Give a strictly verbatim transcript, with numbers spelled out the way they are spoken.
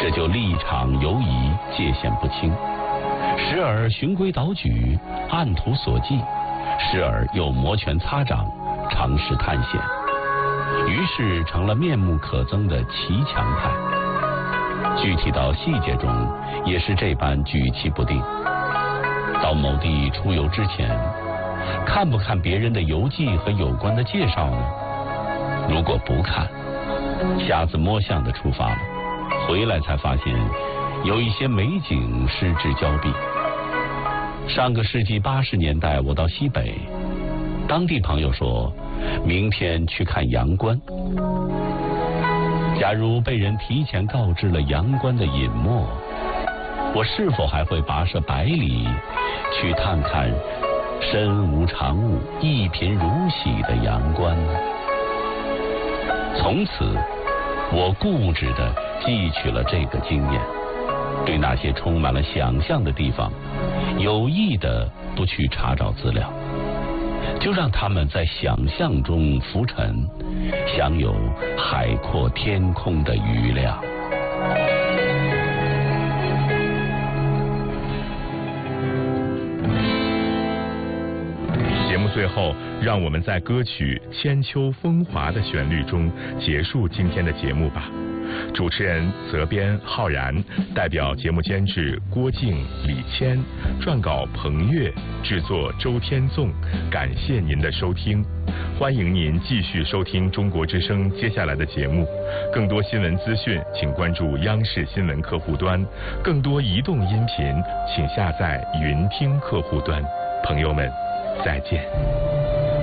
这就立场游移，界限不清，时而循规蹈矩，按图索骥，时而又摩拳擦掌，尝试探险，于是成了面目可憎的骑墙派。具体到细节中也是这般举棋不定。到某地出游之前，看不看别人的游记和有关的介绍呢？如果不看，瞎子摸象的出发了，回来才发现有一些美景失之交臂。上个世纪八十年代，我到西北，当地朋友说明天去看阳关。假如被人提前告知了阳关的隐没，我是否还会跋涉百里去探看身无长物、一贫如洗的阳关呢？从此，我固执地汲取了这个经验，对那些充满了想象的地方，有意地不去查找资料，就让他们在想象中浮沉，享有海阔天空的余量。 节目最后，让我们在歌曲《千秋风华》的旋律中结束今天的节目吧。主持人责编浩然，代表节目监制郭靖、李谦，撰稿彭越，制作周天纵。感谢您的收听，欢迎您继续收听中国之声接下来的节目。更多新闻资讯，请关注央视新闻客户端；更多移动音频，请下载云听客户端。朋友们，再见。